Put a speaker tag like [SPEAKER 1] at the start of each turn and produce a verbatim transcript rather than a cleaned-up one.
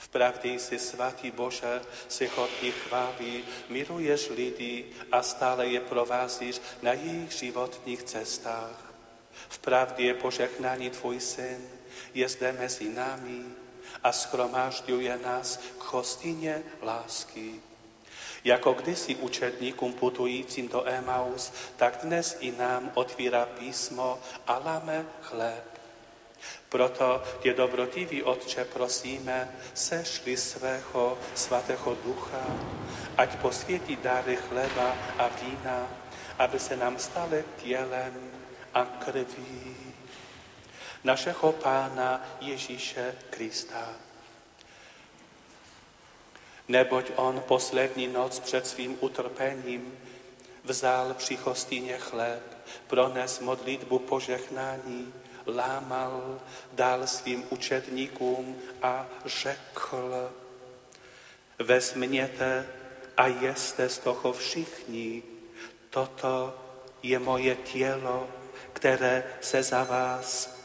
[SPEAKER 1] Vpravdy jsi svatý Bože, si hodný chvály, miluješ lidi a stále je provázíš na jejich životních cestách. Vpravdy je požehnaný tvůj syn, je zde mezi námi a shromážďuje nás k hostině lásky. Jako kdysi učedníkům putujícím do Emaus, tak dnes i nám otvírá písmo a láme chléb. Proto tě, dobrotivý Otče, prosíme, sešli svého svatého ducha, ať posvětí dary chleba a vína, aby se nám staly tělem a krví našeho Pána Ježíše Krista. Neboť on poslední noc před svým utrpením vzal při hostině chléb, prones modlitbu požehnání, lámal, dal svým učedníkům a řekl: vezměte a jeste z toho všichni, toto je moje tělo, které se za vás